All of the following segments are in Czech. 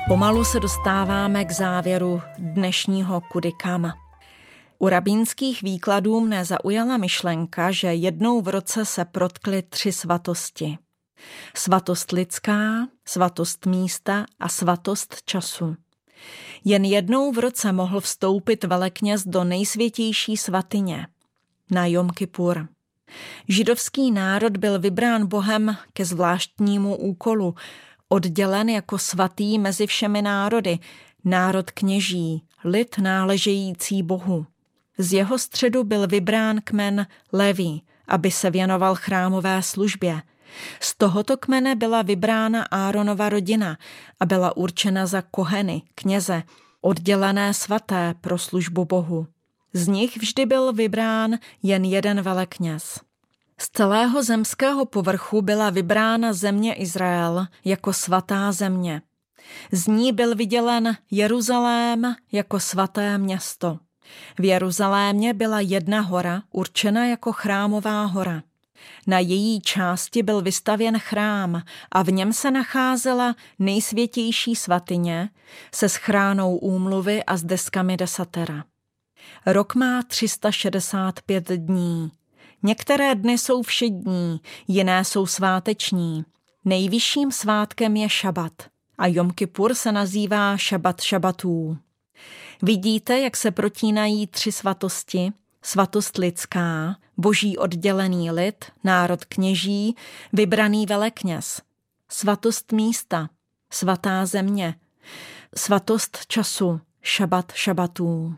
Pomalu se dostáváme k závěru dnešního Kudy kam. U rabínských výkladů mne zaujala myšlenka, že jednou v roce se protkly 3 svatosti. Svatost lidská, svatost místa a svatost času. Jen jednou v roce mohl vstoupit velekněz do nejsvětější svatyně, na Jom Kipur. Židovský národ byl vybrán Bohem ke zvláštnímu úkolu, oddělen jako svatý mezi všemi národy, národ kněží, lid náležející Bohu. Z jeho středu byl vybrán kmen Leví, aby se věnoval chrámové službě. Z tohoto kmene byla vybrána Áronova rodina a byla určena za koheny, kněze, oddělené svaté pro službu Bohu. Z nich vždy byl vybrán jen jeden velekněz. Z celého zemského povrchu byla vybrána země Izrael jako svatá země. Z ní byl vydělen Jeruzalém jako svaté město. V Jeruzalémě byla jedna hora, určena jako chrámová hora. Na její části byl vystavěn chrám a v něm se nacházela nejsvětější svatyně se schránou úmluvy a s deskami desatera. Rok má 365 dní. Některé dny jsou všední, jiné jsou sváteční. Nejvyšším svátkem je šabat a Jom Kipur se nazývá šabat šabatů. Vidíte, jak se protínají 3 svatosti? Svatost lidská, boží oddělený lid, národ kněží, vybraný velekněz. Svatost místa, svatá země. Svatost času, šabat šabatů.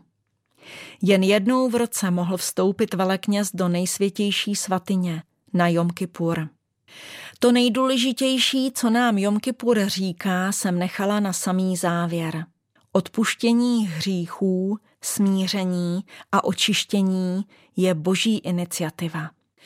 Jen jednou v roce mohl vstoupit velekněz do nejsvětější svatyně, na Jom Kipur. To nejdůležitější, co nám Jom Kipur říká, jsem nechala na samý závěr. Odpuštění hříchů, smíření a očištění je boží iniciativa.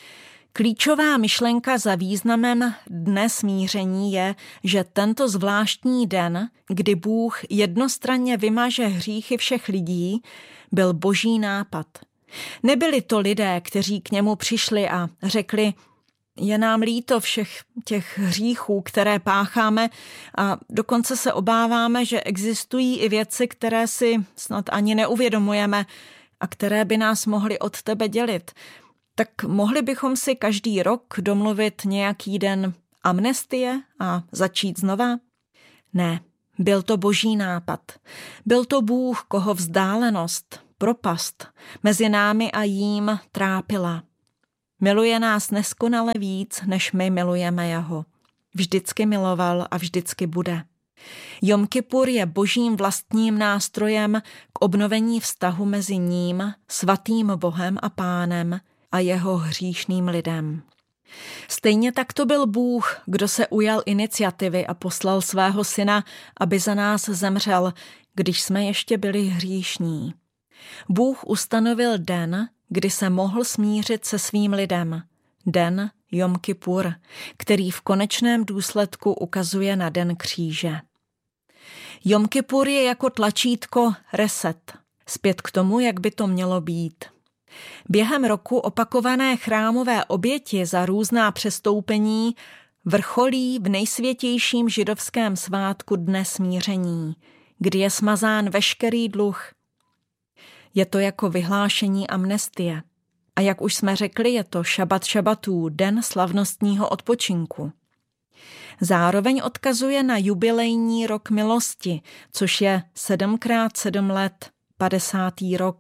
Klíčová myšlenka za významem dne smíření je, že tento zvláštní den, kdy Bůh jednostranně vymaže hříchy všech lidí, byl boží nápad. Nebyli to lidé, kteří k němu přišli a řekli, je nám líto všech těch hříchů, které pácháme a dokonce se obáváme, že existují i věci, které si snad ani neuvědomujeme a které by nás mohly od tebe dělit. Tak mohli bychom si každý rok domluvit nějaký den amnestie a začít znova? Ne, byl to boží nápad. Byl to Bůh, koho vzdálenost, propast mezi námi a jím trápila. Miluje nás neskonale víc, než my milujeme jeho. Vždycky miloval a vždycky bude. Jom Kipur je božím vlastním nástrojem k obnovení vztahu mezi ním, svatým Bohem a Pánem, a jeho hříšným lidem. Stejně tak to byl Bůh, kdo se ujal iniciativy a poslal svého syna, aby za nás zemřel, když jsme ještě byli hříšní. Bůh ustanovil den, kdy se mohl smířit se svým lidem. Den Jom Kipur, který v konečném důsledku ukazuje na den kříže. Jom Kipur je jako tlačítko reset, zpět k tomu, jak by to mělo být. Během roku opakované chrámové oběti za různá přestoupení vrcholí v nejsvětějším židovském svátku Dne smíření, kdy je smazán veškerý dluh. Je to jako vyhlášení amnestie. A jak už jsme řekli, je to šabat šabatů, den slavnostního odpočinku. Zároveň odkazuje na jubilejní rok milosti, což je 7x7 let, 50. rok.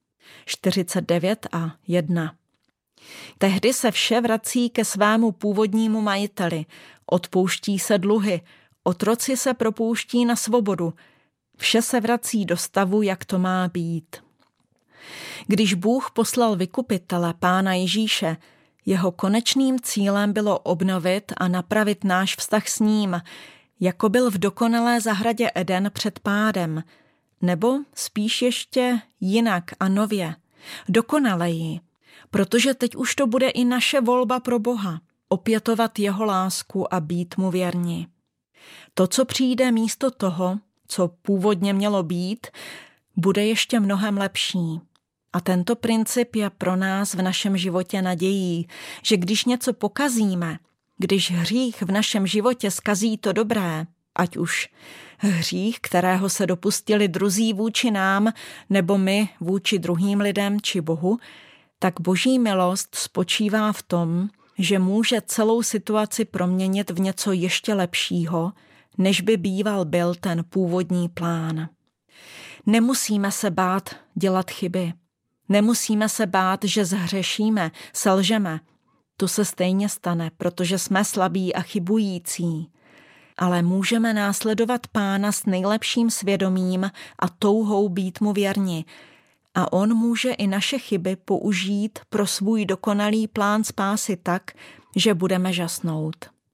49 a 1. Tehdy se vše vrací ke svému původnímu majiteli, odpouští se dluhy, otroci se propouští na svobodu, vše se vrací do stavu, jak to má být. Když Bůh poslal vykupitele, Pána Ježíše, jeho konečným cílem bylo obnovit a napravit náš vztah s ním, jako byl v dokonalé zahradě Eden před pádem, nebo spíš ještě jinak a nově, dokonaleji, protože teď už to bude i naše volba pro Boha, opětovat jeho lásku a být mu věrni. To, co přijde místo toho, co původně mělo být, bude ještě mnohem lepší. A tento princip je pro nás v našem životě nadějí, že když něco pokazíme, když hřích v našem životě zkazí to dobré, ať už hřích, kterého se dopustili druzí vůči nám, nebo my vůči druhým lidem či Bohu, tak Boží milost spočívá v tom, že může celou situaci proměnit v něco ještě lepšího, než by býval byl ten původní plán. Nemusíme se bát dělat chyby. Nemusíme se bát, že zhřešíme, selžeme. To se stejně stane, protože jsme slabí a chybující. Ale můžeme následovat Pána s nejlepším svědomím a touhou být mu věrni. A on může i naše chyby použít pro svůj dokonalý plán spásy tak, že budeme žasnout.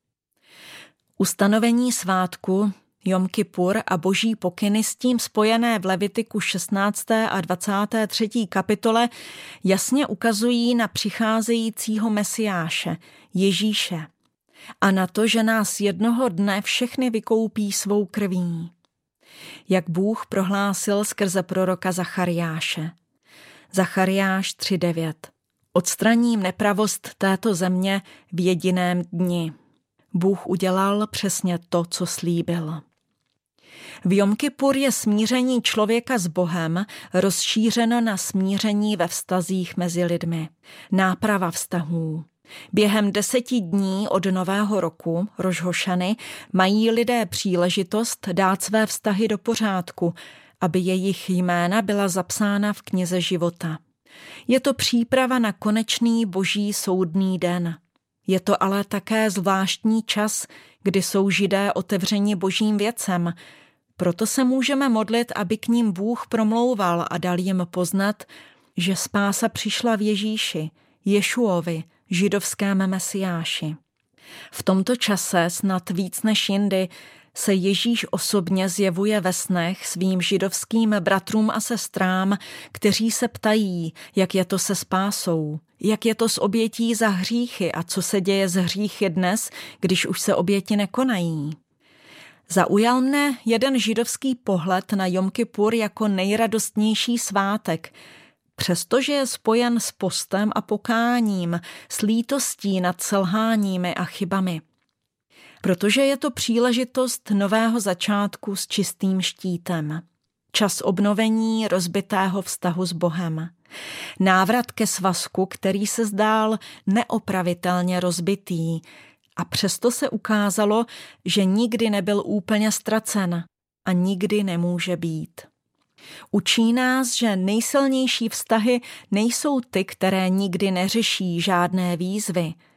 Ustanovení svátku Jom Kipur a boží pokyny s tím spojené v Levitiku 16. a 23. kapitole jasně ukazují na přicházejícího Mesiáše, Ježíše, a na to, že nás jednoho dne všechny vykoupí svou krví. Jak Bůh prohlásil skrze proroka Zachariáše. Zachariáš 3.9. Odstraním nepravost této země v jediném dni. Bůh udělal přesně to, co slíbil. V Jom Kipur je smíření člověka s Bohem rozšířeno na smíření ve vztazích mezi lidmi. Náprava vztahů. Během 10 dní od Nového roku, Roš Hošany, mají lidé příležitost dát své vztahy do pořádku, aby jejich jména byla zapsána v knize života. Je to příprava na konečný boží soudný den. Je to ale také zvláštní čas, kdy jsou Židé otevřeni božím věcem. Proto se můžeme modlit, aby k nim Bůh promlouval a dal jim poznat, že spása přišla v Ježíši, Ješuovi, židovském Mesiáši. V tomto čase snad víc než jindy se Ježíš osobně zjevuje ve snech svým židovským bratrům a sestrám, kteří se ptají, jak je to se spásou, jak je to s obětí za hříchy a co se děje s hříchy dnes, když už se oběti nekonají. Zaujal mne jeden židovský pohled na Jom Kipur jako nejradostnější svátek, přestože je spojen s postem a pokáním, s lítostí nad selháními a chybami. Protože je to příležitost nového začátku s čistým štítem. Čas obnovení rozbitého vztahu s Bohem. Návrat ke svazku, který se zdál neopravitelně rozbitý, a přesto se ukázalo, že nikdy nebyl úplně ztracen a nikdy nemůže být. Učí nás, že nejsilnější vztahy nejsou ty, které nikdy neřeší žádné výzvy,